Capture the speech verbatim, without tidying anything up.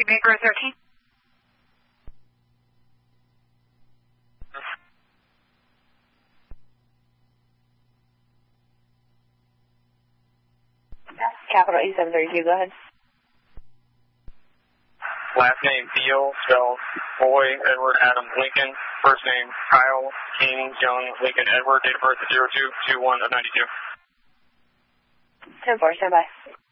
Maker thirteen. Capital E seven thirty-two, go ahead. Last name Beal, spelled Boy, Edward, Adams, Lincoln. First name Kyle, King, Young, Lincoln, Edward. Date of birth zero two two one of ninety-two. ten four, stand by.